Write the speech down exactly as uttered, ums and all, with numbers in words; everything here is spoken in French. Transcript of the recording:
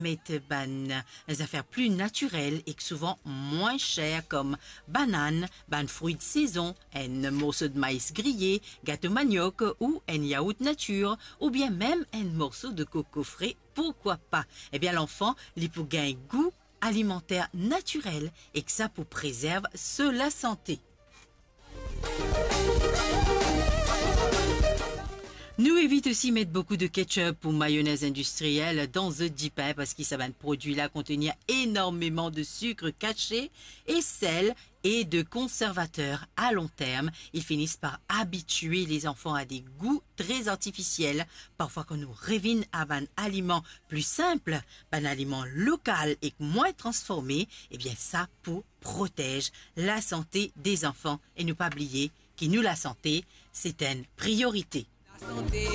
mettre ban les affaires plus naturelles et que souvent moins chères comme bananes, ban fruits de saison, un morceau de maïs grillé, gâteau manioc ou un yaourt nature ou bien même un morceau de coco frais, pourquoi pas. Eh bien l'enfant, il peut gagner goût alimentaire naturel et que ça pour préserve sur la santé. Nous évite aussi mettre beaucoup de ketchup ou mayonnaise industrielle dans le pain parce que ça va produit-là contenir énormément de sucre caché et sel et de conservateurs à long terme. Ils finissent par habituer les enfants à des goûts très artificiels. Parfois quand nous revenons à un aliment plus simple, un aliment local et moins transformé, eh bien ça pour protège la santé des enfants. Et ne pas oublier que nous la santé, c'est une priorité. Santé.